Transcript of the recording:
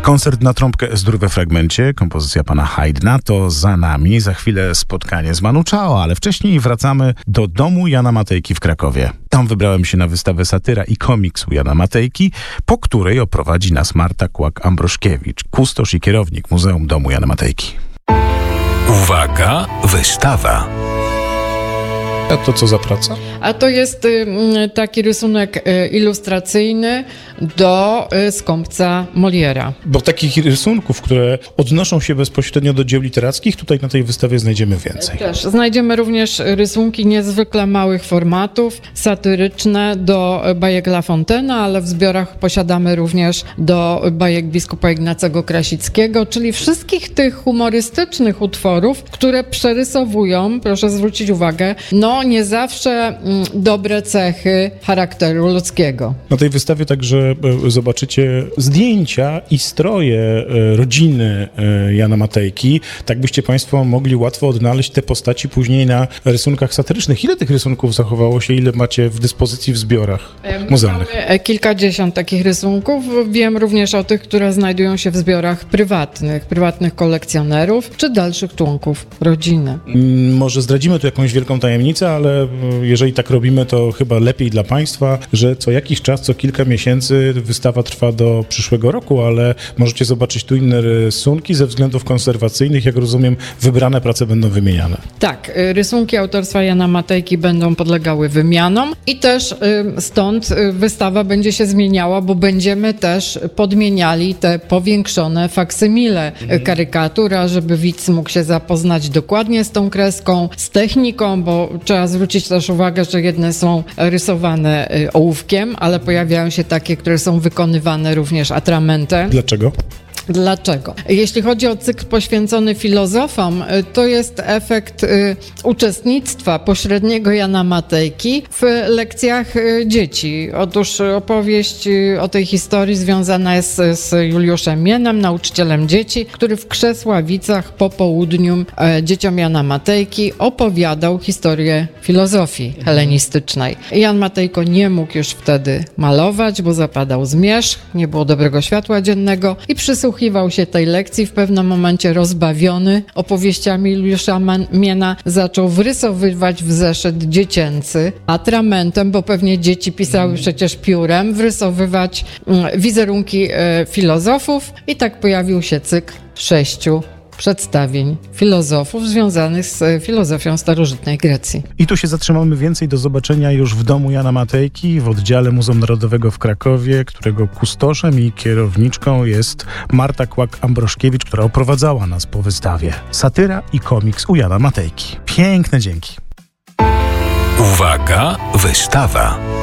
Koncert na trąbkę S-dur we fragmencie, kompozycja pana Haydna, to za nami. Za chwilę spotkanie z Manu Chao, ale wcześniej wracamy do domu Jana Matejki w Krakowie. Tam wybrałem się na wystawę Satyra i komiks u Jana Matejki, po której oprowadzi nas Marta Kłak-Ambroszkiewicz, kustosz i kierownik Muzeum Domu Jana Matejki. Uwaga, wystawa. A to co za praca? A to jest taki rysunek ilustracyjny do skąpca Moliera. Bo takich rysunków, które odnoszą się bezpośrednio do dzieł literackich, tutaj na tej wystawie znajdziemy więcej. Też znajdziemy również rysunki niezwykle małych formatów, satyryczne do bajek La Fontaine'a, ale w zbiorach posiadamy również do bajek biskupa Ignacego Krasickiego, czyli wszystkich tych humorystycznych utworów, które przerysowują, proszę zwrócić uwagę, nie zawsze dobre cechy charakteru ludzkiego. Na tej wystawie także zobaczycie zdjęcia i stroje rodziny Jana Matejki. Tak byście państwo mogli łatwo odnaleźć te postaci później na rysunkach satyrycznych. Ile tych rysunków zachowało się? Ile macie w dyspozycji w zbiorach muzealnych? Mamy kilkadziesiąt takich rysunków. Wiem również o tych, które znajdują się w zbiorach prywatnych kolekcjonerów, czy dalszych członków rodziny. Może zdradzimy tu jakąś wielką tajemnicę, ale jeżeli tak robimy, to chyba lepiej dla państwa, że co jakiś czas, co kilka miesięcy wystawa trwa do przyszłego roku, ale możecie zobaczyć tu inne rysunki ze względów konserwacyjnych. Jak rozumiem, wybrane prace będą wymieniane. Tak, rysunki autorstwa Jana Matejki będą podlegały wymianom i też stąd wystawa będzie się zmieniała, bo będziemy też podmieniali te powiększone faksymile karykatur, żeby widz mógł się zapoznać dokładnie z tą kreską, z techniką, bo trzeba zwrócić też uwagę, że jedne są rysowane ołówkiem, ale pojawiają się takie, które są wykonywane również atramentem. Dlaczego? Dlaczego? Jeśli chodzi o cykl poświęcony filozofom, to jest efekt uczestnictwa pośredniego Jana Matejki w lekcjach dzieci. Otóż opowieść o tej historii związana jest z Juliuszem Mienem, nauczycielem dzieci, który w Krzesławicach po południu dzieciom Jana Matejki opowiadał historię filozofii helenistycznej. Jan Matejko nie mógł już wtedy malować, bo zapadał zmierzch, nie było dobrego światła dziennego i przysłuchiwał się tej lekcji. W pewnym momencie rozbawiony opowieściami Juliusza Miena zaczął wrysowywać w zeszyt dziecięcy atramentem, bo pewnie dzieci pisały przecież piórem, wrysowywać wizerunki filozofów i tak pojawił się cykl 6 przedstawień filozofów związanych z filozofią starożytnej Grecji. I tu się zatrzymamy. Więcej do zobaczenia już w domu Jana Matejki w oddziale Muzeum Narodowego w Krakowie, którego kustoszem i kierowniczką jest Marta Kłak-Ambroszkiewicz, która oprowadzała nas po wystawie Satyra i komiks u Jana Matejki. Piękne dzięki. Uwaga, wystawa.